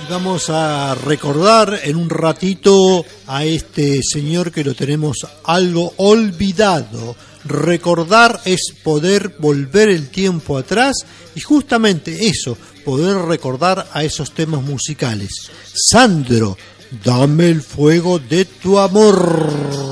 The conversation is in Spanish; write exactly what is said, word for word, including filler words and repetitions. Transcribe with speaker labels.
Speaker 1: Vamos a recordar en un ratito a este señor que lo tenemos algo olvidado. Recordar es poder volver el tiempo atrás y justamente eso, poder recordar a esos temas musicales. Sandro, dame el fuego de tu amor.